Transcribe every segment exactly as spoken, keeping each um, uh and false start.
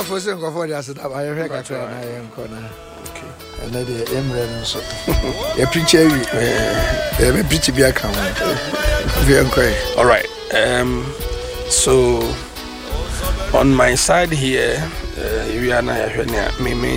Sufficient for the acid. I heard I am corner. Okay. And then the Emran so. A preacher, a preacher be a camera. Very quick. All right. Um, so on my side here, we are now me me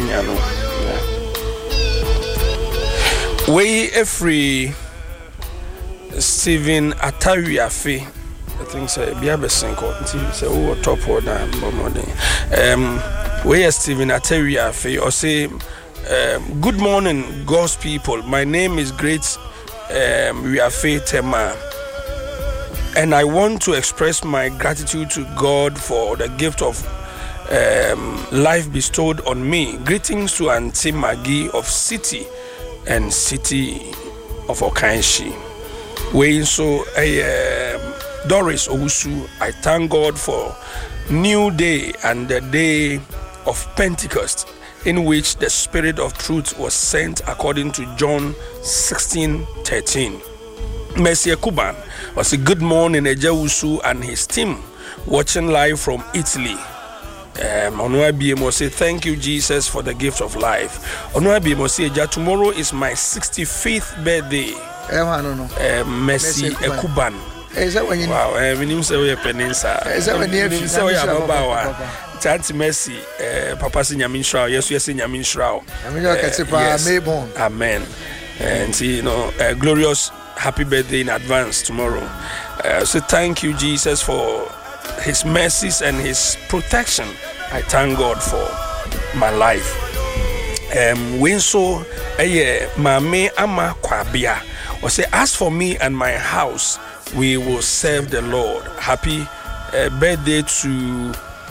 we every Stephen Atawiafe. I think so. Be a besenko. Say oh top order morning. Um, we are Stephen Atawiafe. Or say, um, good morning, God's people. My name is Great um, Wiafe Tema, and I want to express my gratitude to God for the gift of um, life bestowed on me. Greetings to Auntie Maggie of City and City of Okanshi. We so a. Um, Doris Owusu, I thank God for new day and the day of Pentecost, in which the Spirit of truth was sent according to John sixteen thirteen. Mercy Kuban was a good morning, Eja Owusu and his team watching live from Italy. Um, Onua B M O say thank you Jesus for the gift of life. Onua B M O say Eja, tomorrow is my sixty-fifth birthday. Uh, Mercy Kuban. Is that when you wow, I mean, you say we are peninsula. Is that when you say we are Baba? Chant Mercy, Papa Sinyamin Shrao, yes, we are Sinyamin Shrao. Amen. And you know, a glorious happy birthday in advance tomorrow. Uh, so thank you, Jesus, for his mercies and his protection. I thank God for my life. Um, when so, eh, Mame Ama Kwabia, or say, as for me and my house, we will serve the Lord. Happy uh, birthday to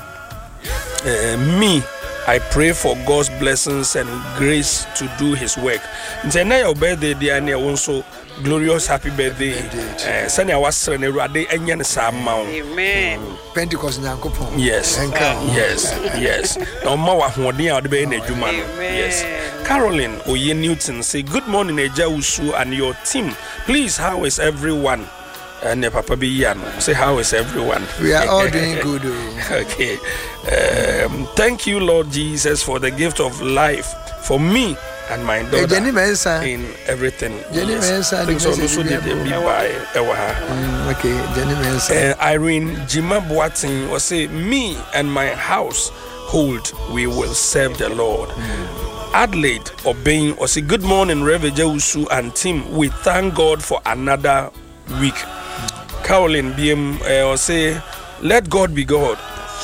uh, me. I pray for God's blessings and grace to do his work. Nti na your birthday dear na also glorious happy birthday. Eh sani awasre na Awurade enya ne sa ma wo. Amen. Pentecost nyankopon. Yes. Yes. Yes. No ma wa hoden a de be na adwuma no. Yes. Caroline Oye Newton say good morning Eja Owusu and your team. Please, how is everyone? And Papa Biyan, say how is everyone? We are all doing good. Okay. Um, thank you, Lord Jesus, for the gift of life for me and my daughter in everything. Jenny Mensa, things also did be by Ewa. Okay, Jenny Mensa. Irene Jima Boating was say me and my household we will serve the Lord. Mm. Adelaide obeying or say good morning, Reverend Owusu and team. We thank God for another week. Caroline B M uh, or say, let God be God.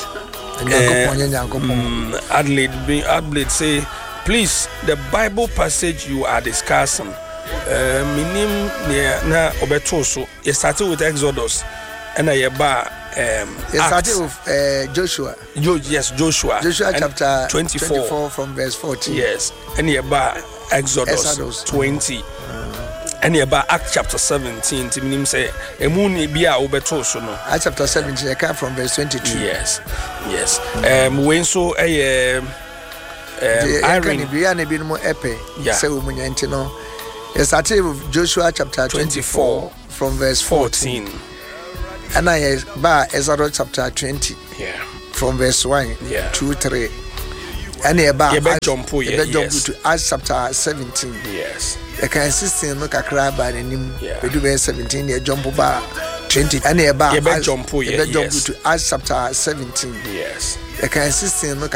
Uh, um, Adelaide, Adelaide say, please, the Bible passage you are discussing. Minim na obetoso. It started with Exodus, and I ba um. It started with uh, Joshua. Jo- yes, Joshua. Joshua chapter twenty-four. twenty-four from verse fourteen. Yes, and I ba Exodus, Exodus twenty. And about Act chapter seventeen, Timim say, Emuni Bia Obetoso. No, Act chapter seventeen, I come from verse twenty-two. Yes, yes. Um, when so a um, Irene Biana Binmo Epe, so Munyantino, it started with Joshua chapter twenty-four from verse fourteen. And I ba Exodus chapter twenty, yeah, from verse one, yeah, two, three. And about jump to Acts chapter seventeen. Yes. The consistent look at crab by the name. We do seventeen year jump bar twenty and a bar jump to Acts chapter seventeen. Yes. The consistent look